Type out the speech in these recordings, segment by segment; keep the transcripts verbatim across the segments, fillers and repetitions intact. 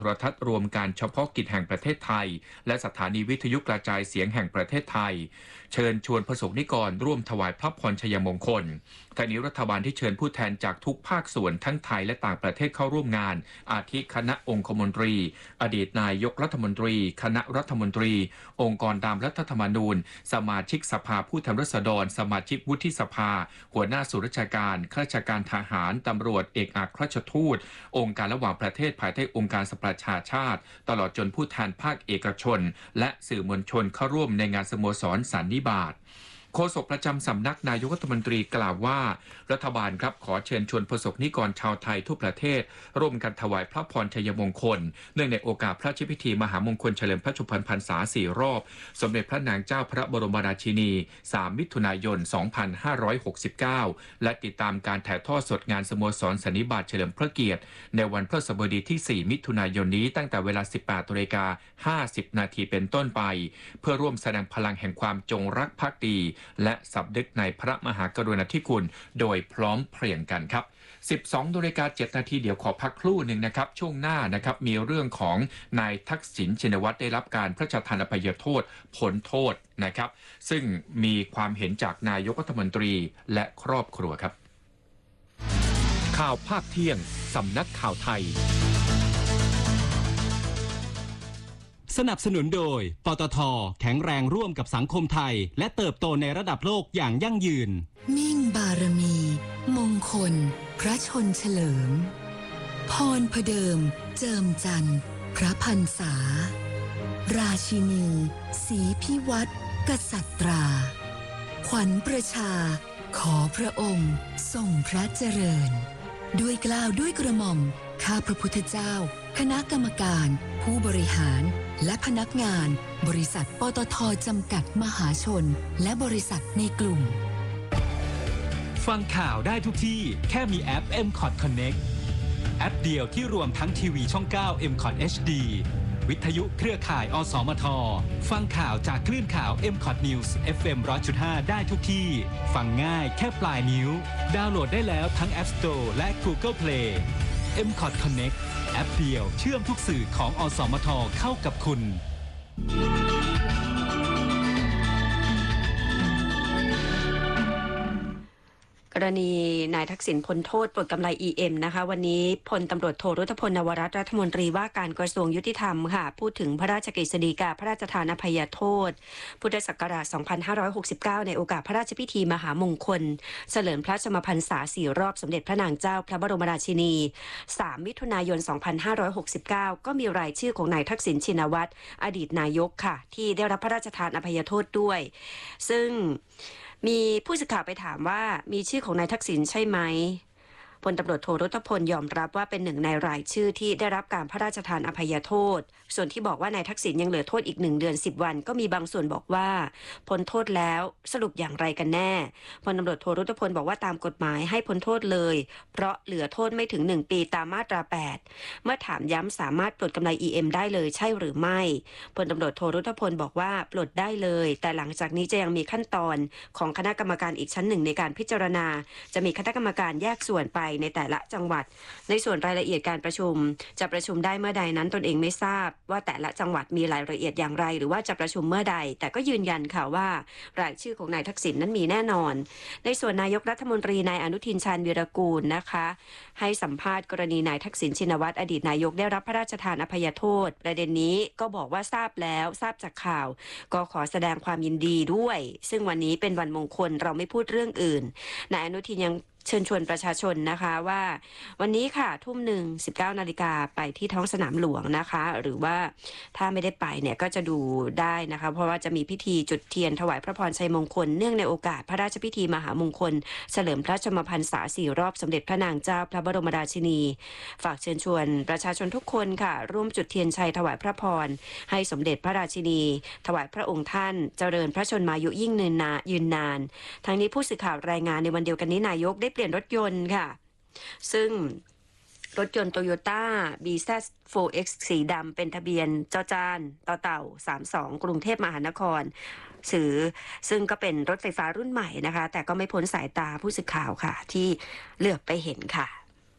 โทรทัศน์รวมการเฉพาะกิจแห่งประเทศไทยและสถานีวิทยุกระจายเสียงแห่งประเทศไทยเชิญชวนประสงค์นิกรร่วมถวายพระพรชัยมงคลทางนี้รัฐบาลที่เชิญผู้แทนจากทุกภาคส่วนทั้งไทยและต่างประเทศเข้าร่วมงานอาทิคณะองคมนตรีอดีตนายกรัฐมนตรีคณะรัฐมนตรีองค์กรตามรัฐธรรมนูญสมาชิกสภาผู้แทนราษฎรสมาชิกวุฒิสภาหัวหน้าส่วนราชการข้าราชการทหารตำรวจเอกอัครราชทูตองค์การระหว่างประเทศภายใต้องค์การสหประชาชาติตลอดจนผู้แทนภาคเอกชนและสื่อมวลชนเข้าร่วมในงานสโมสรสันนิบาตโฆษกประจำสำนักนายกรัฐมนตรีกล่าวว่ารัฐบาลครับขอเชิญชวนประสบนิกรชาวไทยทั่วประเทศร่วมกันถวายพระพรชัยมงคลเนื่องในโอกาสพระราชพิธีมหามงคลเฉลิมพระชนมพรรษาสี่รอบสมเด็จพระนางเจ้าพระบรมราชินีสามมิถุนายนสองพันห้าร้อยหกสิบเก้าและติดตามการถ่ายทอดสดงานสโมสรสันนิบาตเฉลิมพระเกียรติในวันพฤหัสบดีที่สี่มิถุนายนนี้ตั้งแต่เวลา สิบแปดนาฬิกาห้าสิบนาทีเป็นต้นไปเพื่อร่วมแสดงพลังแห่งความจงรักภักดีและสำนึกในพระมหากรุณาธิคุณโดยพร้อมเพรียงกันครับ สิบสองนาฬิกาเจ็ดนาทีเดี๋ยวขอพักครู่หนึ่งนะครับช่วงหน้านะครับมีเรื่องของนายทักษิณชินวัตรได้รับการพระราชทานอภัยโทษพ้นโทษนะครับซึ่งมีความเห็นจากนายกรัฐมนตรีและครอบครัวครับข่าวภาคเที่ยงสำนักข่าวไทยสนับสนุนโดยปตท.แข็งแรงร่วมกับสังคมไทยและเติบโตในระดับโลกอย่างยั่งยืนมิ่งบารมี มงคล พระชนเฉลิมพรพเดิม เจิมจันทร์พระพรรษาราชินีศรีพิวัตรกษัตรา ขวัญประชา ขอพระองค์ทรงพระเจริญด้วยเกล้าด้วยกระหม่อมข้าพระพุทธเจ้าคณะกรรมการผู้บริหารและพนักงานบริษัทปตท.จำกัดมหาชนและบริษัทในกลุ่มฟังข่าวได้ทุกที่แค่มีแอป เอ็ม คอท Connect แอปเดียวที่รวมทั้งทีวีช่อง เก้า เอ็ม คอท เอช ดี วิทยุเครือข่าย อสมท ฟังข่าวจากคลื่นข่าว เอ็ม คอท News เอฟ เอ็ม หนึ่งร้อยจุดห้า ได้ทุกที่ฟังง่ายแค่ปลายนิ้วดาวน์โหลดได้แล้วทั้ง App Store และ Google Play เอ็ม คอท Connect แอปเดียวเชื่อมทุกสื่อของอสมทเข้ากับคุณกรณีนายทักษิณพ้นโทษปลดกำไร อี เอ็ม นะคะวันนี้พลตำรวจโทรุตพล นวรัตน์รัฐมนตรีว่าการกระทรวงยุติธรรมค่ะพูดถึงพระราชกฤษฎีกาพระราชทานอภัยโทษพุทธศักราชสองพันห้าร้อยหกสิบเก้าในโอกาสพระราชพิธีมหามงคลเฉลิมพระชนมพรรษาสี่รอบสมเด็จพระนางเจ้าพระบรมราชินีสามมิถุนายนสองพันห้าร้อยหกสิบเก้าก็มีรายชื่อของนายทักษิณชินวัตรอดีตนายกค่ะที่ได้รับพระราชทานอภัยโทษด้วยซึ่งมีผู้สื่อข่าวไปถามว่ามีชื่อของนายทักษิณใช่ไหมพลตำรวจโทรุตพลยอมรับว่าเป็นหนึ่งในรายชื่อที่ได้รับการพระราชทานอภัยโทษส่วนที่บอกว่านายทักษิณยังเหลือโทษอีกหนึ่งเดือนสิบวันก็มีบางส่วนบอกว่าพ้นโทษแล้วสรุปอย่างไรกันแน่พลตำรวจโทรุตพลบอกว่าตามกฎหมายให้พ้นโทษเลยเพราะเหลือโทษไม่ถึงหนึ่งปีตามมาตราแปดเมื่อถามย้ำสามารถปลดกำไร อี เอ็ม ได้เลยใช่หรือไม่พลตำรวจโทรุตพลบอกว่าปลดได้เลยแต่หลังจากนี้จะยังมีขั้นตอนของคณะกรรมการอีกชั้นหนึ่งในการพิจารณาจะมีคณะกรรมการแยกส่วนไปในแต่ละจังหวัดในส่วนรายละเอียดการประชุมจะประชุมได้เมื่อใดนั้นตนเองไม่ทราบว่าแต่ละจังหวัดมีรายละเอียดอย่างไรหรือว่าจะประชุมเมื่อใดแต่ก็ยืนยันค่ะว่ารายชื่อของนายทักษิณนั้นมีแน่นอนในส่วนนายกรัฐมนตรีนายอนุทินชาญวีรกูลนะคะให้สัมภาษณ์กรณีนายทักษิณชินวัตรอดีตนายกได้รับพระราชทานอภัยโทษประเด็นนี้ก็บอกว่าทราบแล้วทราบจากข่าวก็ขอแสดงความยินดีด้วยซึ่งวันนี้เป็นวันมงคลเราไม่พูดเรื่องอื่นนายอนุทินยังเชิญชวนประชาชนนะคะว่าวันนี้ค่ะทุ่มหนึ่งสิบเก้านาฬิกาไปที่ท้องสนามหลวงนะคะหรือว่าถ้าไม่ได้ไปเนี่ยก็จะดูได้นะคะเพราะว่าจะมีพิธีจุดเทียนถวายพระพรชัยมงคลเนื่องในโอกาสพระราชพิธีมหามงคลเฉลิมพระชนมพรรษาสี่รอบสมเด็จพระนางเจ้าพระบรมราชินีฝากเชิญชวนประชาชนทุกคนค่ะร่วมจุดเทียนชัยถวายพระพรให้สมเด็จพระราชินีถวายพระองค์ท่านเจริญพระชนมายุยิ่งยืนนานยืนนานทั้งนี้ผู้สื่อข่าวรายงานในวันเดียวกันนี้นายกได้เปลี่ยนรถยนต์ค่ะซึ่งรถยนต์ Toyota บี แซด โฟร์ เอ็กซ์ สีดำเป็นทะเบียนจอจานต่อเต่าสามสิบสองกรุงเทพมหานครสื่อซึ่งก็เป็นรถไฟฟ้ารุ่นใหม่นะคะแต่ก็ไม่พ้นสายตาผู้สื่อข่าวค่ะที่เหลือบไปเห็นค่ะ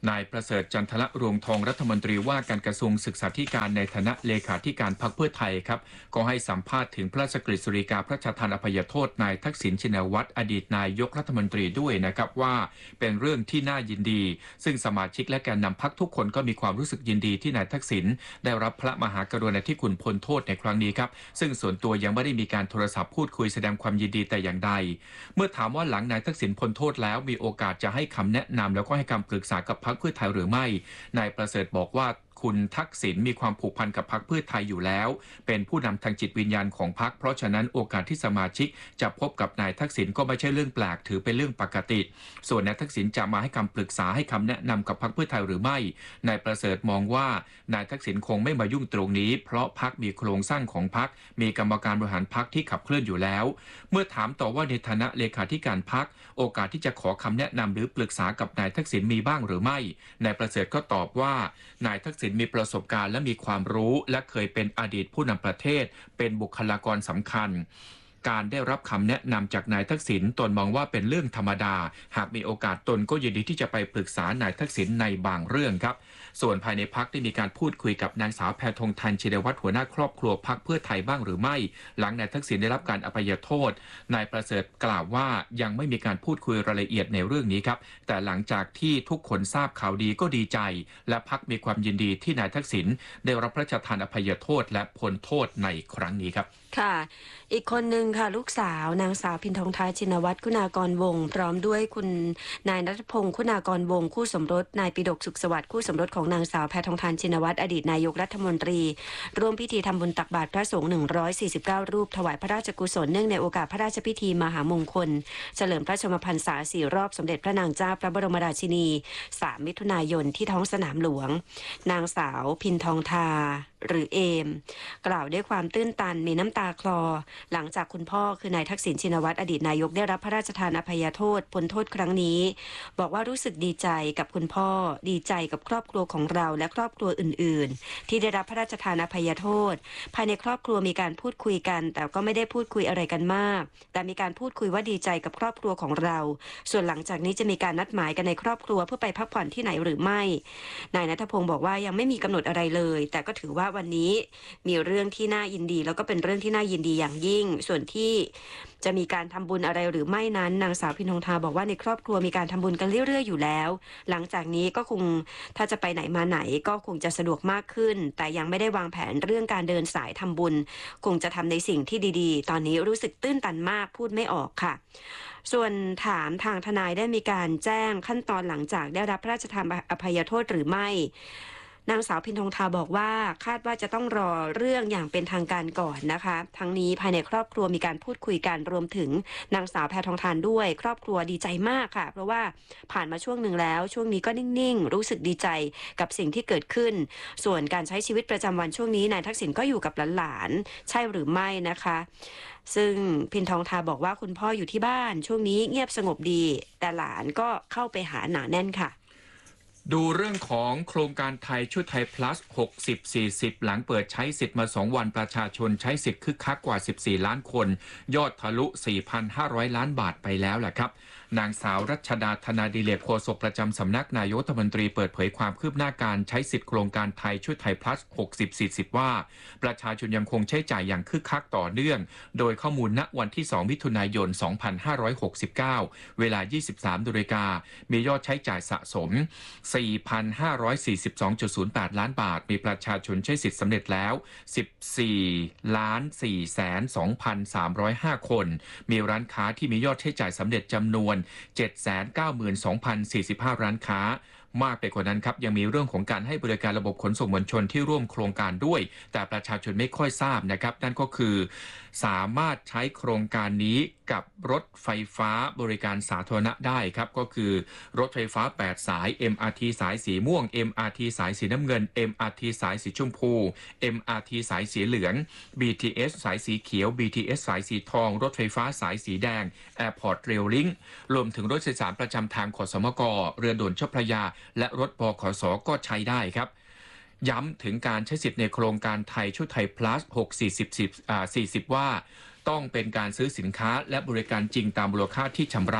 นายประเสริฐจันทรรวงทองรัฐมนตรีว่าการกระทรวงศึกษาธิการในฐานะเลขาธิการพรรคเพื่อไทยครับก็ให้สัมภาษณ์ถึงพระราชกฤษฎีกาพระราชทานอภัยโทษนายทักษิณชินวัตรอดีตนายกรัฐมนตรีด้วยนะครับว่าเป็นเรื่องที่น่ายินดีซึ่งสมาชิกและแกนนำพรรคทุกคนก็มีความรู้สึกยินดีที่นายทักษิณได้รับพระมหากรุณาธิคุณพ้นโทษในครั้งนี้ครับซึ่งส่วนตัวยังไม่ได้มีการโทรศัพท์พูดคุยแสดงความยินดีแต่อย่างใดเมื่อถามว่าหลังนายทักษิณพ้นโทษแล้วมีโอกาสจะให้คำแนะนำแล้วก็ให้คำปรึกษากับพรรคเพื่อไทยหรือไม่นายประเสริฐบอกว่าคุณทักษิณมีความผูกพันกับพรรคเพื่อไทยอยู่แล้วเป็นผู้นำทางจิตวิญญาณของพรรคเพราะฉะนั้นโอกาสที่สมาชิกจะพบกับนายทักษิณก็ไม่ใช่เรื่องแปลกถือเป็นเรื่องปกติส่วนนายทักษิณจะมาให้คำปรึกษาให้คำแนะนำกับพรรคเพื่อไทยหรือไม่นายประเสริฐมองว่านายทักษิณคงไม่มายุ่งตรงนี้เพราะพรรคมีโครงสร้างของพรรคมีกรรมการบริหารพรรคที่ขับเคลื่อนอยู่แล้วเมื่อถามต่อว่าในฐานะเลขาธิการพรรคโอกาสที่จะขอคำแนะนำหรือปรึกษากับนายทักษิณมีบ้างหรือไม่นายประเสริฐก็ตอบว่านายทักษิณมีประสบการณ์และมีความรู้และเคยเป็นอดีตผู้นำประเทศเป็นบุคลากรสำคัญการได้รับคำแนะนำจากนายทักษิณตนมองว่าเป็นเรื่องธรรมดาหากมีโอกาสตนก็ยินดีที่จะไปปรึกษานายทักษิณในบางเรื่องครับส่วนภายในพรรคได้มีการพูดคุยกับนางสาวแพทองธรชินวัตรหัวหน้าครอบครัวพรรคเพื่อไทยบ้างหรือไม่หลังนายทักษิณได้รับการอภัยโทษนายประเสริฐกล่าวว่ายังไม่มีการพูดคุยรายละเอียดในเรื่องนี้ครับแต่หลังจากที่ทุกคนทราบข่าวดีก็ดีใจและพรรคมีความยินดีที่นายทักษิณได้รับพระราชทานอภัยโทษและพ้นโทษในครั้งนี้ครับค่ะอีกคนหนึ่งค่ะลูกสาวนางสาวพินทองทาชินวัตรคุณากรวงศ์พร้อมด้วยคุณนายณัฐพงศ์คุณากรวงศ์คู่สมรสนายปิฎกสุขสวัสดิ์คู่สมรสของนางสาวแพทองธรชินวัตรอดีตนายกรัฐมนตรีร่วมพิธีทำบุญตักบาตรพระสงฆ์หนึ่งร้อยสี่สิบเก้ารูปถวายพระราชกุศลเนื่องในโอกาสพระราชพิธีมหามงคลเฉลิมพระชนมพรรษาสี่รอบสมเด็จพระนางเจ้าพระบรมราชินีสามมิถุนายนที่ท้องสนามหลวงนางสาวพินทองทาหรือเอมกล่าวด้วยความตื้นตันมีน้ำตาคลอหลังจากคุณพ่อคือนายทักษิณชินวัตรอดีตนายกได้รับพระราชทานอภัยโทษพ้นโทษครั้งนี้บอกว่ารู้สึกดีใจกับคุณพ่อดีใจกับครอบครัวของเราและครอบครัวอื่นๆที่ได้รับพระราชทานอภัยโทษภายในครอบครัวมีการพูดคุยกันแต่ก็ไม่ได้พูดคุยอะไรกันมากแต่มีการพูดคุยว่าดีใจกับครอบครัวของเราส่วนหลังจากนี้จะมีการนัดหมายกันในครอบครัวเพื่อไปพักผ่อนที่ไหนหรือไม่นายณัฐพงศ์บอกว่ายังไม่มีกำหนดอะไรเลยแต่ก็ถือว่าวันนี้มีเรื่องที่น่ายินดีแล้วก็เป็นเรื่องที่น่ายินดีอย่างยิ่งส่วนที่จะมีการทำบุญอะไรหรือไม่นั้นนางสาวพินทองทาบอกว่าในครอบครัวมีการทำบุญกันเรื่อยๆอยู่แล้วหลังจากนี้ก็คงถ้าจะไปไหนมาไหนก็คงจะสะดวกมากขึ้นแต่ยังไม่ได้วางแผนเรื่องการเดินสายทำบุญคงจะทำในสิ่งที่ดีๆตอนนี้รู้สึกตื้นตันมากพูดไม่ออกค่ะส่วนถามทางทนายได้มีการแจ้งขั้นตอนหลังจากได้รับพระราชทานอภัยโทษหรือไม่นางสาวพินทองทาบอกว่าคาดว่าจะต้องรอเรื่องอย่างเป็นทางการก่อนนะคะทั้งนี้ภายในครอบครัวมีการพูดคุยกันรวมถึงนางสาวแพทองธารด้วยครอบครัวดีใจมากค่ะเพราะว่าผ่านมาช่วงหนึ่งแล้วช่วงนี้ก็นิ่งๆรู้สึกดีใจกับสิ่งที่เกิดขึ้นส่วนการใช้ชีวิตประจำวันช่วงนี้นายทักษิณก็อยู่กับหลานๆใช่หรือไม่นะคะซึ่งพินทองทาบอกว่าคุณพ่ออยู่ที่บ้านช่วงนี้เงียบสงบดีแต่หลานก็เข้าไปหาหนาแน่นค่ะดูเรื่องของโครงการไทยช่วยไทย plus หกสิบ สี่สิบ หลังเปิดใช้สิทธิ์มาสองวันประชาชนใช้สิทธิ์คึกคักกว่าสิบสี่ล้านคนยอดทะลุ สี่พันห้าร้อย ล้านบาทไปแล้วแหละครับนางสาวรัชดาธนาดิเลกโฆษกประจำสำนักนายกรัฐมนตรีเปิดเผยความคืบหน้าการใช้สิทธิ์โครงการไทยช่วยไทย plus หกสิบ สี่สิบ ว่าประชาชนยังคงใช้จ่ายอย่างคึกคักต่อเนื่องโดยข้อมูลณวันที่สองมิถุนายนสองพันห้าร้อยหกสิบเก้าเวลา ยี่สิบสามนาฬิกามียอดใช้จ่ายสะสม สี่พันห้าร้อยสี่สิบสองจุดศูนย์แปด ล้านบาทมีประชาชนใช้สิทธิ์สำเร็จแล้ว สิบสี่ล้านสี่แสนสองพันสามร้อยห้า คนมีร้านค้าที่มียอดใช้จ่ายสำเร็จจำนวน เจ็ดแสนเก้าหมื่นสองพันสี่สิบห้า ร้านค้ามากไปกว่านั้นครับยังมีเรื่องของการให้บริการระบบขนส่งมวลชนที่ร่วมโครงการด้วยแต่ประชาชนไม่ค่อยทราบนะครับนั่นก็คือสามารถใช้โครงการนี้กับรถไฟฟ้าบริการสาธารณะได้ครับก็คือรถไฟฟ้าแปดสาย เอ็ม อาร์ ที สายสีม่วง เอ็ม อาร์ ที สายสีน้ำเงิน เอ็ม อาร์ ที สายสีชมพู เอ็ม อาร์ ที สายสีเหลือง บี ที เอส สายสีเขียว บี ที เอส สายสีทองรถไฟฟ้าสายสีแดง Airport Rail Link รวมถึงรถโดยสารประจำทางขสมกเรือด่วนเจ้าพระยาและรถบขสก็ใช้ได้ครับย้ำถึงการใช้สิทธิ์ในโครงการไทยช่วยไทย plus หก สี่สิบ สี่สิบ ว่าต้องเป็นการซื้อสินค้าและบริการจริงตามมูลค่าที่ชำระ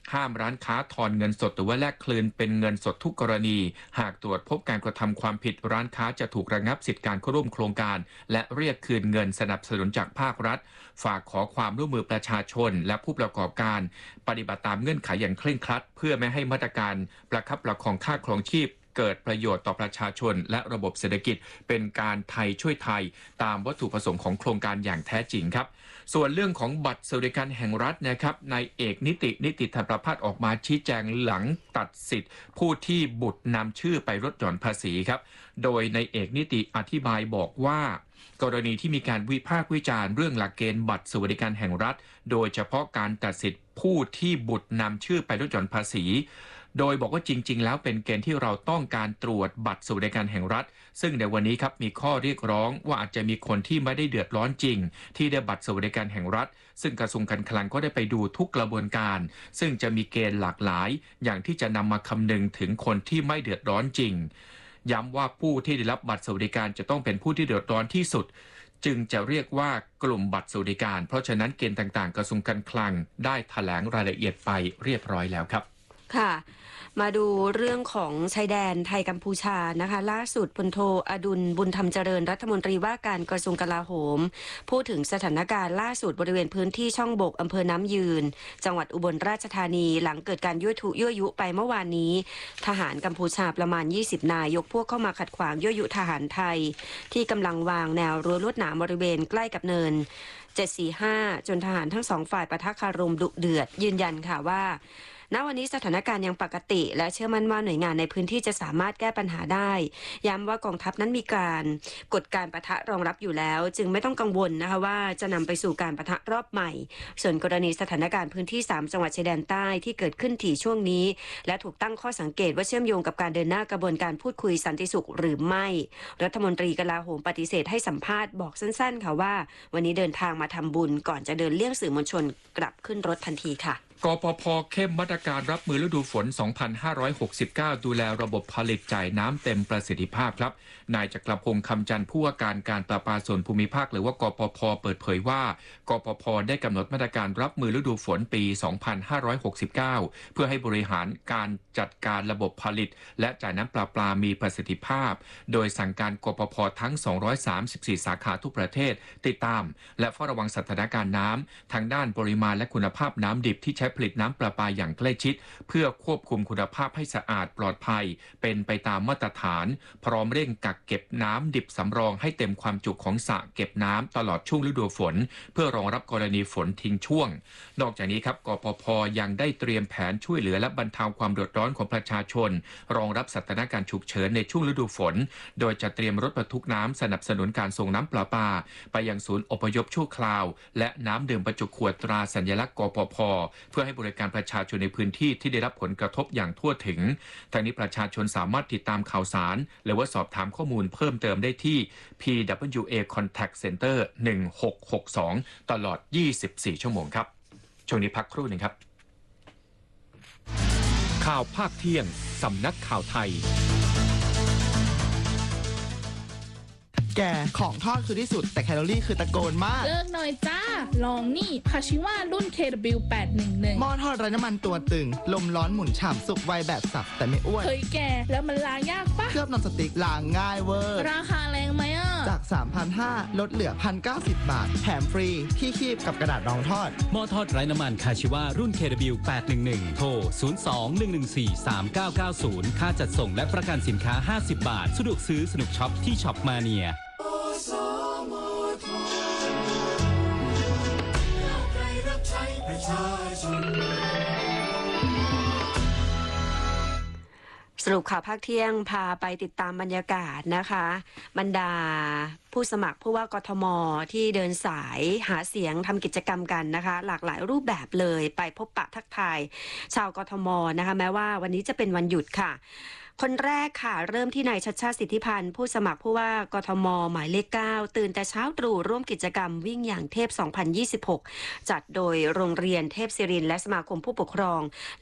ห้ามร้านค้าทอนเงินสดหรือว่าแลกคืนเป็นเงินสดทุกกรณีหากตรวจพบการกระทำความผิดร้านค้าจะถูกระงับสิทธิการเข้าร่วมโครงการและเรียกคืนเงินสนับสนุนจากภาครัฐฝากขอความร่วมมือประชาชนและผู้ประกอบการปฏิบัติตามเงื่อนไขอย่างเคร่งครัดเพื่อไม่ให้มาตรการประคับประคองค่าครองชีพเกิดประโยชน์ต่อประชาชนและระบบเศรษฐกิจเป็นการไทยช่วยไทยตามวัตถุประสงค์ของโครงการอย่างแท้จริงครับส่วนเรื่องของบัตรสวัสดิการแห่งรัฐนะครับนายเอกนิตินิติธรรมประภาสออกมาชี้แจงหลังตัดสิทธิ์ผู้ที่บุตรนำชื่อไปลดหย่อนภาษีครับโดยนายเอกนิติอธิบายบอกว่ากรณีที่มีการวิพากษ์วิจารณ์เรื่องหลักเกณฑ์บัตรสวัสดิการแห่งรัฐโดยเฉพาะการตัดสิทธิ์ผู้ที่บุตรนำชื่อไปลดหย่อนภาษีโดยบอกว่าจริงๆแล้วเป็นเกณฑ์ที่เราต้องการตรวจบัตรสวัสดิการแห่งรัฐซึ่งในวันนี้ครับมีข้อเรียกร้องว่าอาจจะมีคนที่ไม่ได้เดือดร้อนจริงที่ได้บัตรสวัสดิการแห่งรัฐซึ่งกระทรวงการคลังก็ได้ไปดูทุกกระบวนการซึ่งจะมีเกณฑ์หลากหลายอย่างที่จะนำมาคำนึงถึงคนที่ไม่เดือดร้อนจริงย้ำว่าผู้ที่ได้รับบัตรสวัสดิการจะต้องเป็นผู้ที่เดือดร้อนที่สุดจึงจะเรียกว่ากลุ่มบัตรสวัสดิการเพราะฉะนั้นเกณฑ์ต่างๆกระทรวงการคลังได้แถลงรายละเอียดไปเรียบร้อยแล้วครับค่ะมาดูเรื่องของชายแดนไทยกัมพูชานะคะล่าสุดพลโทอดุลบุญธรรมเจริญรัฐมนตรีว่าการกระทรวงกลาโหมพูดถึงสถานการณ์ล่าสุดบริเวณพื้นที่ช่องบกอำเภอน้ำยืนจังหวัดอุบลราชธานีหลังเกิดการยั่วทุยั่วยุไปเมื่อวานนี้ทหารกัมพูชาประมาณยี่สิบนายยกพวกเข้ามาขัดขวางยั่วยุทหารไทยที่กำลังวางแนวรั้วลวดหนามบริเวณใกล้กับเนินเจ็ดสี่ห้าจนทหารทั้งสองฝ่ายปะทะคารมดุเดือดยืนยันค่ะว่าณวันนี้สถานการณ์ยังปกติและเชื่อมั่นว่าหน่วยงานในพื้นที่จะสามารถแก้ปัญหาได้ย้ำว่ากองทัพนั้นมีการกฎการปะทะรองรับอยู่แล้วจึงไม่ต้องกังวลนะคะว่าจะนำไปสู่การปะทะรอบใหม่ส่วนกรณีสถานการณ์พื้นที่สามจังหวัดชายแดนใต้ที่เกิดขึ้นถี่ช่วงนี้และถูกตั้งข้อสังเกตว่าเชื่อมโยงกับการเดินหน้ากระบวนการพูดคุยสันติสุขหรือไม่รัฐมนตรีกลาโหมปฏิเสธให้สัมภาษณ์บอกสั้นๆค่ะว่าวันนี้เดินทางมาทำบุญก่อนจะเดินเลี่ยงสื่อมวลชนกลับขึ้นรถทันทีค่ะกปภ.เข้มมาตรการรับมือฤดูฝน สองพันห้าร้อยหกสิบเก้า ดูแลระบบผลิตจ่ายน้ำเต็มประสิทธิภาพครับนายจักรพงษ์คำจันทร์ผู้ว่าการการประปาส่วนภูมิภาคหรือว่ากปภ.เปิดเผยว่ากปภ.ได้กำหนดมาตรการรับมือฤดูฝนปี สองพันห้าร้อยหกสิบเก้า เพื่อให้บริหารการจัดการระบบผลิตและจ่ายน้ำประปามีประสิทธิภาพโดยสั่งการกปภ.ทั้งสองร้อยสามสิบสี่สาขาทุกประเทศติดตามและเฝ้าระวังสถานการณ์น้ำทางด้านปริมาณและคุณภาพน้ำดิบที่ใช้ผลิตน้ำประปาอย่างใกล้ชิดเพื่อควบคุมคุณภาพให้สะอาดปลอดภัยเป็นไปตามมาตรฐานพร้อมเร่งกักเก็บน้ำดิบสำรองให้เต็มความจุของสระเก็บน้ำตลอดช่วงฤดูฝนเพื่อรองรับกรณีฝนทิ้งช่วงนอกจากนี้ครับกปภ.ยังได้เตรียมแผนช่วยเหลือและบรรเทาความเดือดร้อนของประชาชนรองรับสถานการณ์ฉุกเฉินในช่วงฤดูฝนโดยจะเตรียมรถบรรทุกน้ำสนับสนุนการส่งน้ำประปาไปยังศูนย์อพยพชั่วคราวและน้ำดื่มบรรจุขวดตราสัญลักษณ์กปภ.เพื่อให้บริการประชาชนในพื้นที่ที่ได้รับผลกระทบอย่างทั่วถึงทางนี้ประชาชนสามารถติดตามข่าวสารหรือว่าสอบถามข้อมูลเพิ่มเติมได้ที่ พี ดับเบิลยู เอ Contact Center หนึ่งหกหกสองตลอดยี่สิบสี่ชั่วโมงครับช่วงนี้พักครู่หนึ่งครับข่าวภาคเที่ยงสำนักข่าวไทยแกของทอดคือที่สุดแต่แคลอรี่คือตะโกนมากเลิกหน่อยจ้าลองนี่คาชิวารุ่น เค ดับเบิลยู แปดหนึ่งหนึ่งหม้อทอดไร้น้ำมันตัวตึงลมร้อนหมุนฉ่ำสุกไวแบบสับแต่ไม่อ้วนเฮ้ยแกแล้วมันล้างยากปะเคลือบนอนสติ๊กล้างง่ายเวอร์ราคาแรงไหมอ่ะจาก สามพันห้าร้อย ลดเหลือ หนึ่งพันเก้าสิบ บาทแถมฟรีที่คีบกับกระดาษรองทอดหม้อทอดไร้น้ำมันคาชิวารุ่น เค ดับเบิลยู แปดหนึ่งหนึ่ง โทร ศูนย์ สอง หนึ่ง หนึ่ง สี่ สาม เก้า เก้า ศูนย์ ค่าจัดส่งและประกันสินค้าห้าสิบบาทสะดวกซื้อสนุกช็อปที่ช็อปมาเนียสรุปข่าวภาคเที่ยงพาไปติดตามบรรยากาศนะคะบรรดาผู้สมัครผู้ว่ากทม.ที่เดินสายหาเสียงทำกิจกรรมกันนะคะหลากหลายรูปแบบเลยไปพบปะทักทายชาวกทม.นะคะแม้ว่าวันนี้จะเป็นวันหยุดค่ะคนแรกค่ะเริ่มที่นายชัชชาติสิทธิพันธ์ผู้สมัครผู้ว่ากทม.หมายเลขเก้าตื่นแต่เช้าตรู่ร่วมกิจกรรมวิ่งอย่างเทพสองพันยี่สิบหกจัดโดยโรงเรียนเทพศิรินทร์และสมาคมผู้ปกครองและ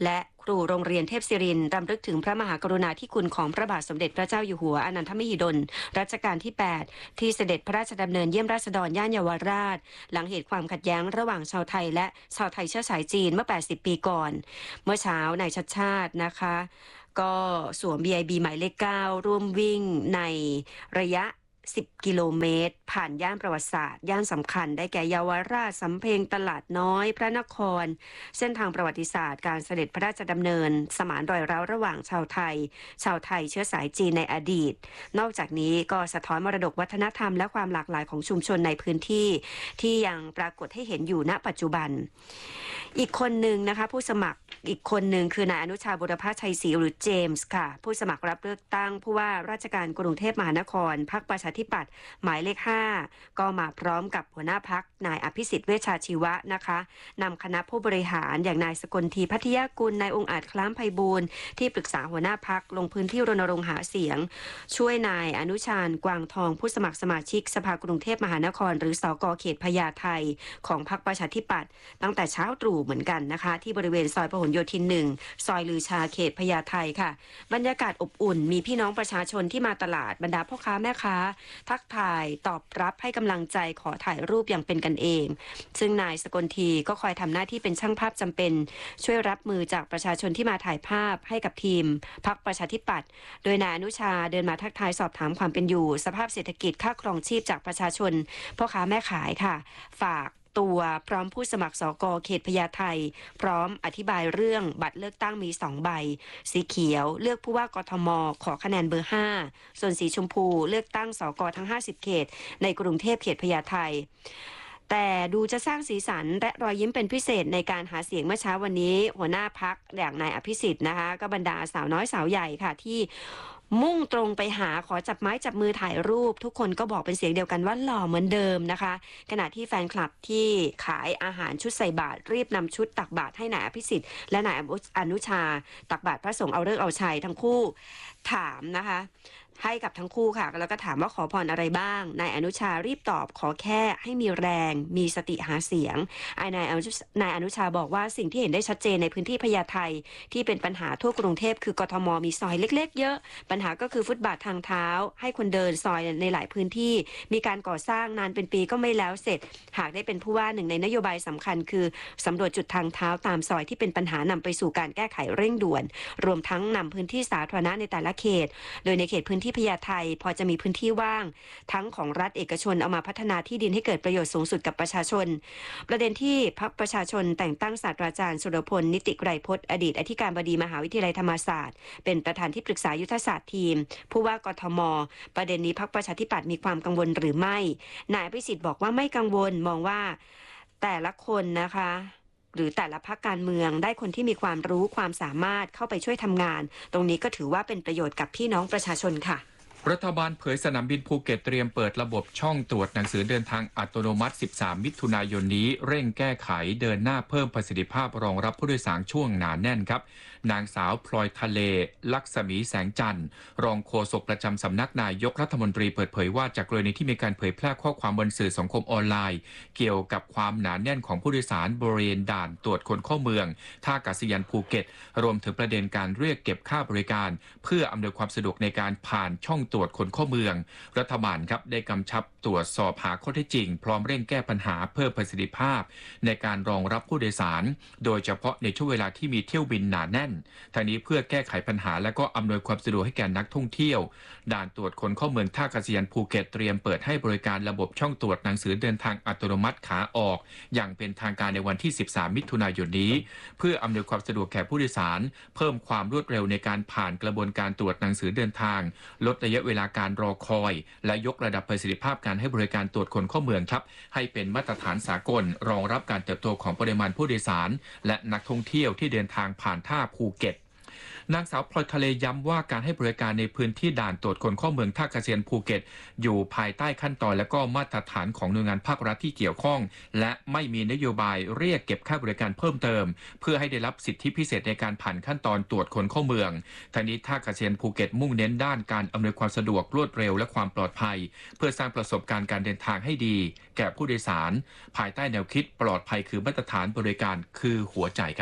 ครูโรงเรียนเทพศิรินทร์รำลึกถึงพระมหากรุณาธิคุณของพระบาทสมเด็จพระเจ้าอยู่หัวอนันทมหิดลรัชกาลที่แปดที่เสด็จพระราชดำเนินเยี่ยมราษฎรย่านเยาวราชหลังเหตุความขัดแย้งระหว่างชาวไทยและชาวไทยเชื้อสายจีนเมื่อแปดสิบปีก่อนเมื่อเช้านายชัชชาตินะคะก็สวม บี ไอ บี หมายเลขเก้าร่วมวิ่งในระยะสิบกิโลเมตรผ่านย่านประวัติศาสตร์ย่านสำคัญได้แก่เยาวราชสำเพ็งตลาดน้อยพระนครเส้นทางประวัติศาสตร์การเสด็จพระราชดำเนินสมานรอยร้าวระหว่างชาวไทยชาวไทยเชื้อสายจีนในอดีตนอกจากนี้ก็สะท้อนมรดกวัฒนธรรมและความหลากหลายของชุมชนในพื้นที่ที่ยังปรากฏให้เห็นอยู่ณปัจจุบันอีกคนหนึ่งนะคะผู้สมัครอีกคนหนึ่งคือนายอนุชาบุรพชัยศรีหรือเจมส์ค่ะผู้สมัครรับเลือกตั้งผู้ว่าราชการกรุงเทพมหานครพรรคประชาธิปัตย์หมายเลขห้าก็มาพร้อมกับหัวหน้าพรรคนายอภิสิทธิ์เวชชาชีวะนะคะนำคณะผู้บริหารอย่างนายสกลทีพัทยากุลนายองค์อาจคล้ามไพบูลย์ที่ปรึกษาหัวหน้าพรรคลงพื้นที่รณรงค์หาเสียงช่วยนายอนุชาญกวางทองผู้สมัครสมาชิกสภากรุงเทพมหานครหรือสกเขตพญาไทของพรรคประชาธิปัตย์ตั้งแต่เช้าตรู่เหมือนกันนะคะที่บริเวณซอยพหลโยธินหนึ่งซอยลือชาเขตพญาไทค่ะบรรยากาศอบอุ่นมีพี่น้องประชาชนที่มาตลาดบรรดาพ่อค้าแม่ค้าทักทายตอบรับให้กำลังใจขอถ่ายรูปอย่างเป็นกันเองซึ่งนายสกลทีก็คอยทำหน้าที่เป็นช่างภาพจำเป็นช่วยรับมือจากประชาชนที่มาถ่ายภาพให้กับทีมพรรคประชาธิปัตย์โดยนายอนุชาเดินมาทักทายสอบถามความเป็นอยู่สภาพเศรษฐกิจค่าครองชีพจากประชาชนพ่อค้าแม่ขายค่ะฝากตัวพร้อมผู้สมัครสกเขตพญาไทพร้อมอธิบายเรื่องบัตรเลือกตั้งมีสองใบสีเขียวเลือกผู้ว่ากทมขอคะแนนเบอร์ห้าส่วนสีชมพูเลือกตั้งสกทั้งห้าสิบเขตในกรุงเทพเขตพญาไทแต่ดูจะสร้างสีสันและรอยยิ้มเป็นพิเศษในการหาเสียงเมื่อเช้าวันนี้หัวหน้าพรรคอย่างนายอภิสิทธิ์นะคะก็บรรดาสาวน้อยสาวใหญ่ค่ะที่มุ่งตรงไปหาขอจับไม้จับมือถ่ายรูปทุกคนก็บอกเป็นเสียงเดียวกันว่าหล่อเหมือนเดิมนะคะขณะที่แฟนคลับที่ขายอาหารชุดใส่บาตรรีบนำชุดตักบาตรให้นายอภิสิทธิ์และนายอนุชาตักบาตรพระสงฆ์เอาฤกษ์เอาชัยทั้งคู่ถามนะคะให้กับทั้งคู่ค่ะแล้วก็ถามว่าขอพรอะไรบ้างนายอนุชารีบตอบขอแค่ให้มีแรงมีสติหาเสียงไอ้นายนายอนุชาบอกว่าสิ่งที่เห็นได้ชัดเจนในพื้นที่พญาไทที่เป็นปัญหาทั่วกรุงเทพคือกทมมีซอยเล็กๆเยอะปัญหาก็คือฟุตบาททางเท้าให้คนเดินซอยในหลายพื้นที่มีการก่อสร้างนานเป็นปีก็ไม่แล้วเสร็จหากได้เป็นผู้ว่าหนึ่งในนโยบายสำคัญคือสำรวจจุดทางเท้าตามซอยที่เป็นปัญหานำไปสู่การแก้ไขเร่งด่วนรวมทั้งนำพื้นที่สาธารณะในแต่ละเขตโดยในเขตพื้นที่พญาไทพอจะมีพื้นที่ว่างทั้งของรัฐเอกชนเอามาพัฒนาที่ดินให้เกิดประโยชน์สูงสุดกับประชาชนประเด็นที่พรรคประชาชนแต่งตั้งศาสตราจารย์สุรพลนิติไกรพจน์อดีตอธิการบดีมหาวิทยาลัยธรรมศาสตร์เป็นประธานที่ปรึกษายุทธศาสตร์ทีมผู้ว่ากทมประเด็นนี้พรรคประชาธิปัตย์มีความกังวลหรือไม่นายอภิสิทธิ์บอกว่าไม่กังวลมองว่าแต่ละคนนะคะหรือแต่ละพรรคการเมืองได้คนที่มีความรู้ความสามารถเข้าไปช่วยทำงานตรงนี้ก็ถือว่าเป็นประโยชน์กับพี่น้องประชาชนค่ะรัฐบาลเผยสนามบินภูเก็ตเตรียมเปิดระบบช่องตรวจหนังสือเดินทางอัตโนมัติสิบสามมิถุนายนนี้เร่งแก้ไขเดินหน้าเพิ่มประสิทธิภาพรองรับผู้โดยสารช่วงหนาแน่นครับนางสาวพลอยทะเลลักษมีแสงจันทร์รองโฆษกประจำสำนักนายกรัฐมนตรีเปิดเผยว่าจากกรณีที่มีการเผยแพร่ข้อความบนสื่อสังคมออนไลน์เกี่ยวกับความหนาแน่นของผู้โดยสารบริเวณด่านตรวจคนเข้าเมืองท่าอากาศยานภูเก็ตรวมถึงประเด็นการเรียกเก็บค่าบริการเพื่ออำนวยความสะดวกในการผ่านช่องตรวจคนเข้าเมืองรัฐบาลครับได้กำชับตรวจสอบหาข้อเท็จจริงพร้อมเร่งแก้ปัญหาเพิ่มประสิทธิภาพในการรองรับผู้โดยสารโดยเฉพาะในช่วงเวลาที่มีเที่ยวบินหนาแน่นทางนี้เพื่อแก้ไขปัญหาและก็อำนวยความสะดวกให้แก่นักท่องเที่ยวด่านตรวจคนเข้าเมืองท่าอากาศยานภูเก็ตเตรียมเปิดให้บริการระบบช่องตรวจหนังสือเดินทางอัตโนมัติขาออกอย่างเป็นทางการในวันที่สิบสามมิถุนายนนี้เพื่ออำนวยความสะดวกแก่ผู้โดยสารเพิ่มความรวดเร็วในการผ่านกระบวนการตรวจหนังสือเดินทางลดระยะเวลาการรอคอยและยกระดับประสิทธิภาพการให้บริการตรวจคนเข้าเมืองครับให้เป็นมาตรฐานสากลรองรับการเติบโตของปริมาณผู้โดยสารและนักท่องเที่ยวที่เดินทางผ่านท่าภูเก็ตนางสาวพลอยทะเลย้ำว่าการให้บริการในพื้นที่ด่านตรวจคนเข้าเมืองท่าอากาศยานภูเก็ตอยู่ภายใต้ขั้นตอนและก็มาตรฐานของหน่วยงานภาครัฐที่เกี่ยวข้องและไม่มีนโยบายเรียกเก็บค่าบริการเพิ่มเติมเพื่อให้ได้รับสิทธิพิเศษในการผ่านขั้นตอนตรวจคนเข้าเมืองทางนี้ท่าอากาศยานภูเก็ตมุ่งเน้นด้านการอำนวยความสะดวกรวดเร็วและความปลอดภัยเพื่อสร้างประสบการณ์การเดินทางให้ดีแก่ผู้โดยสารภายใต้แนวคิดปลอดภัยคือมาตรฐานบริการคือหัวใจครับ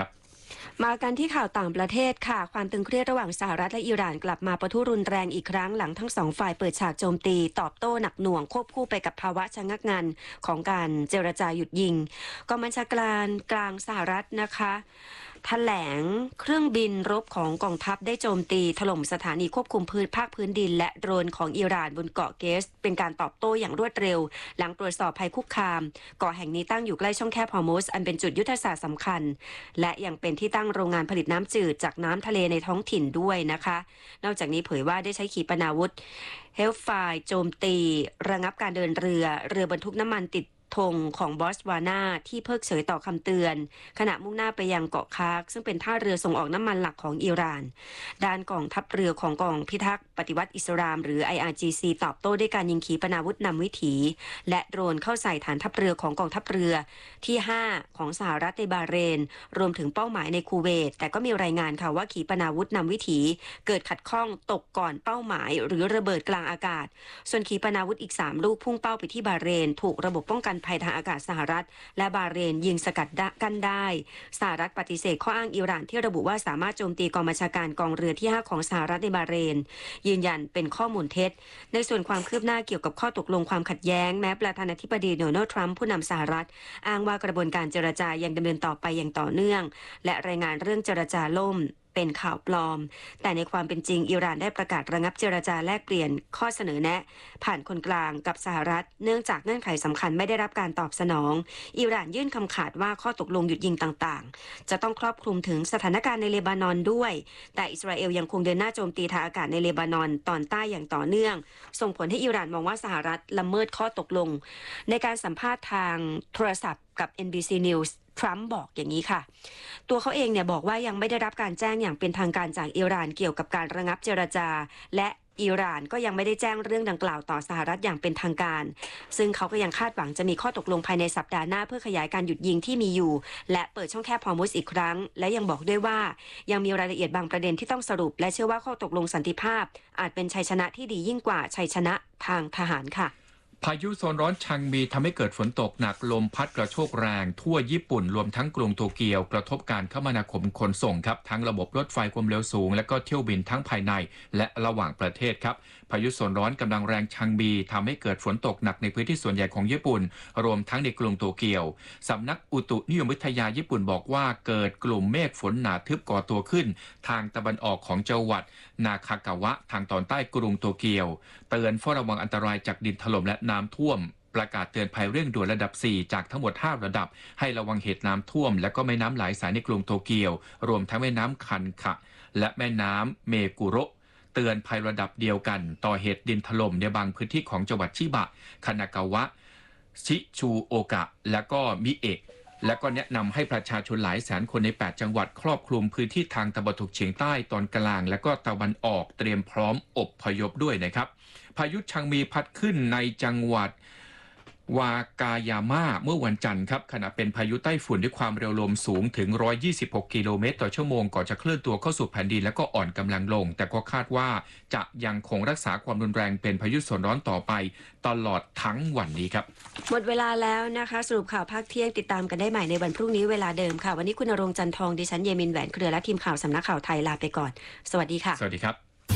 มากันที่ข่าวต่างประเทศค่ะความตึงเครียดระหว่างสหรัฐและอิหร่านกลับมาปะทุรุนแรงอีกครั้งหลังทั้งสองฝ่ายเปิดฉากโจมตีตอบโต้หนักหน่วงควบคู่ไปกับภาวะชะงักงันของการเจรจาหยุดยิงกองบัญชาการกลางสหรัฐนะคะแถลงเครื่องบินรบของกองทัพได้โจมตีถล่มสถานีควบคุมพื้นภาคพื้นดินและโดรนของอิหร่านบนเกาะเกสเป็นการตอบโต้อย่างรวดเร็วหลังตรวจสอบภัยคุกคามเกาะแห่งนี้ตั้งอยู่ใกล้ช่องแคบฮอร์มุสอันเป็นจุดยุทธศาสตร์สำคัญและยังเป็นที่ตั้งโรงงานผลิตน้ำจืดจากน้ำทะเลในท้องถิ่นด้วยนะคะนอกจากนี้เผยว่าได้ใช้ขีปนาวุธเฮลไฟร์โจมตีระงับการเดินเรือเรือบรรทุกน้ำมันติดธงของบอสวานาที่เพิกเฉยต่อคำเตือนขณะมุ่งหน้าไปยังเกาะคาร์กซึ่งเป็นท่าเรือส่งออกน้ำมันหลักของอิหร่านด้านกองทัพเรือของกองพิทักษ์ปฏิวัติอิสลามหรือ ไอ อาร์ จี ซี ตอบโต้ด้วยการยิงขีปนาวุธนำวิถีและโดรนเข้าใส่ฐานทัพเรือของกองทัพเรือที่ห้าของสหรัฐในบาห์เรนรวมถึงเป้าหมายในคูเวตแต่ก็มีรายงานค่ะว่าขีปนาวุธนำวิถีเกิดขัดข้องตกก่อนเป้าหมายหรือระเบิดกลางอากาศส่วนขีปนาวุธอีกสามลูกพุ่งเป้าไปที่บาห์เรนถูกระบบป้องกันภัยทางอากาศสหรัฐและบาห์เรนยิงสกัดกั้นได้สหรัฐปฏิเสธข้ออ้างอิหร่านที่ระบุว่าสามารถโจมตีกองบัญชาการกองเรือที่ห้าของสหรัฐในบาห์เรนยืนยันเป็นข้อมูลเท็จในส่วนความคืบหน้าเกี่ยวกับข้อตกลงความขัดแย้งแม้ประธานาธิบดีโดนัลด์ทรัมป์ผู้นำสหรัฐอ้างว่ากระบวนการเจรจายังดำเนินต่อไปอย่างต่อเนื่องและรายงานเรื่องเจรจาล่มเป็นข่าวปลอมแต่ในความเป็นจริงอิหร่านได้ประกาศระงับเจรจาแลกเปลี่ยนข้อเสนอแนะผ่านคนกลางกับสหรัฐเนื่องจากเงื่อนไขสำคัญไม่ได้รับการตอบสนองอิหร่านยื่นคำขาดว่าข้อตกลงหยุดยิงต่างๆจะต้องครอบคลุมถึงสถานการณ์ในเลบานอนด้วยแต่อิสราเอลยังคงเดินหน้าโจมตีทางอากาศในเลบานอนตอนใต้อย่างต่อเนื่องส่งผลให้อิหร่านมองว่าสหรัฐละเมิดข้อตกลงในการสัมภาษณ์ทางโทรศัพท์กับ เอ็น บี ซี Newsทรัมป์บอกอย่างนี้ค่ะตัวเขาเองเนี่ยบอกว่ายังไม่ได้รับการแจ้งอย่างเป็นทางการจากอิหร่านเกี่ยวกับการระงับเจรจาและอิหร่านก็ยังไม่ได้แจ้งเรื่องดังกล่าวต่อสหรัฐอย่างเป็นทางการซึ่งเขาก็ยังคาดหวังจะมีข้อตกลงภายในสัปดาห์หน้าเพื่อขยายการหยุดยิงที่มีอยู่และเปิดช่องแคบฮอร์มุสอีกครั้งและยังบอกด้วยว่ายังมีรายละเอียดบางประเด็นที่ต้องสรุปและเชื่อว่าข้อตกลงสันติภาพอาจเป็นชัยชนะที่ดียิ่งกว่าชัยชนะทางทหารค่ะพายุโซนร้อนชังมีทำให้เกิดฝนตกหนักลมพัดกระโชกแรงทั่วญี่ปุ่นรวมทั้งกรุงโตเกียวกระทบการคมนาคมขนส่งครับทั้งระบบรถไฟความเร็วสูงและก็เที่ยวบินทั้งภายในและระหว่างประเทศครับพายุโซนร้อนกำลังแรงชังมีทำให้เกิดฝนตกหนักในพื้นที่ส่วนใหญ่ของญี่ปุ่นรวมทั้งในกรุงโตเกียวสำนักอุตุนิยมวิทยาญี่ปุ่นบอกว่าเกิดกลุ่มเมฆฝนหนาทึบก่อตัวขึ้นทางตะวันออกของจังหวัดนาคากาวะทางตอนใต้กรุงโตเกียวเตือนเฝ้าระวังอันตรายจากดินถล่มและน้ำท่วมประกาศเตือนภัยเร่งด่วนระดับสี่จากทั้งหมดห้าระดับให้ระวังเหตุน้ำท่วมและก็แม่น้ำหลายสายในกรุงโตเกียวรวมทั้งแม่น้ำคันคะและแม่น้ำเมกุโระเตือนภัยระดับเดียวกันต่อเหตุดินถล่มในบางพื้นที่ของจังหวัดชิบะคานากาวะชิชูโอกะและก็มิเอะและก็แนะนำให้ประชาชนหลายแสนคนในแปดจังหวัดครอบคลุมพื้นที่ทางตะวันตกเฉียงใต้ตอนกลางและก็ตะวันออกเตรียมพร้อมอพยพด้วยนะครับพายุชังมีพัดขึ้นในจังหวัดวากายาม่าเมื่อวันจันทร์ครับขณะเป็นพายุไต้ฝุ่นด้วยความเร็วลมสูงถึงหนึ่งร้อยยี่สิบหกกิโลเมตรต่อชั่วโมงก่อนจะเคลื่อนตัวเข้าสู่แผ่นดินและก็อ่อนกำลังลงแต่ก็คาดว่าจะยังคงรักษาความรุนแรงเป็นพายุโซนร้อนต่อไปตลอดทั้งวันนี้ครับหมดเวลาแล้วนะคะสรุปข่าวภาคเที่ยงติดตามกันได้ใหม่ในวันพรุ่งนี้เวลาเดิมค่ะวันนี้คุณณรงค์จันทองดิฉันเยมินแหวนเครือและทีมข่าวสำนักข่าวไทยลาไปก่อนสวัสดีค่ะสวัสดีครับ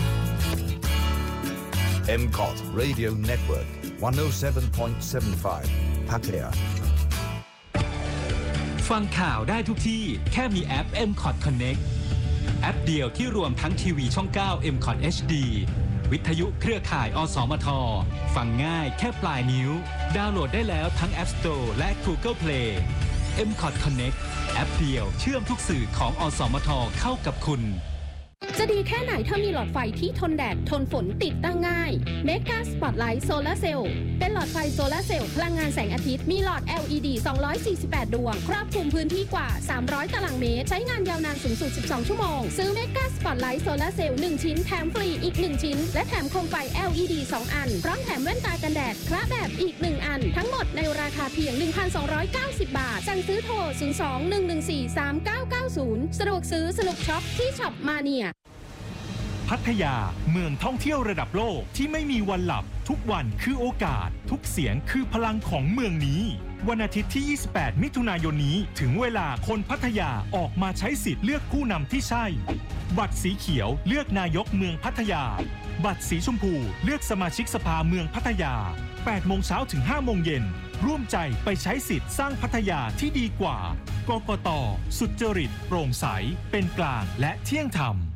เอ็ม ซี โอ ที Radio Network หนึ่งศูนย์เจ็ดจุดเจ็ดห้า Pattaya ฟังข่าวได้ทุกที่แค่มีแอป เอ็ม ซี โอ ที Connect แอปเดียวที่รวมทั้งทีวีช่องเก้า เอ็ม ซี โอ ที เอช ดี วิทยุเครือข่าย อสมท ฟังง่ายแค่ปลายนิ้วดาวน์โหลดได้แล้วทั้ง App Store และ Google Play เอ็ม ซี โอ ที Connect แอปเดียวเชื่อมทุกสื่อของอสมทเข้ากับคุณจะดีแค่ไหนถ้ามีหลอดไฟที่ทนแดดทนฝนติดตั้งง่าย Mega Spotlight Solar Cell เป็นหลอดไฟโซลาร์เซลล์พลังงานแสงอาทิตย์มีหลอด แอล อี ดี สองร้อยสี่สิบแปด ดวงครอบคลุมพื้นที่กว่าสามร้อยตารางเมตรใช้งานยาวนานสูงสุดสิบสองชั่วโมงซื้อ Mega Spotlight Solar Cell หนึ่งชิ้นแถมฟรีอีกหนึ่งชิ้นและแถมโคมไฟ แอล อี ดี สองอันพร้อมแถมแว่นตากันแดดคละแบบอีกหนึ่งอันทั้งหมดในราคาเพียง หนึ่งพันสองร้อยเก้าสิบ บาทสั่งซื้อโทรศูนย์ สอง หนึ่ง หนึ่ง สี่ สาม เก้า เก้า ศูนย์สะดวกซื้อสนุกช็อปที่ช็อปมาเนียพัทยาเมืองท่องเที่ยวระดับโลกที่ไม่มีวันหลับทุกวันคือโอกาสทุกเสียงคือพลังของเมืองนี้วันอาทิตย์ที่ยี่สิบแปดมิถุนายนนี้ถึงเวลาคนพัทยาออกมาใช้สิทธิ์เลือกผู้นำที่ใช่บัตรสีเขียวเลือกนายกเมืองพัทยาบัตรสีชมพูเลือกสมาชิกสภาเมืองพัทยาแปดโมงเช้าถึงห้าโมงเย็นร่วมใจไปใช้สิทธิ์สร้างพัทยาที่ดีกว่ากกต.สุจริตโปร่งใสเป็นกลางและเที่ยงธรรม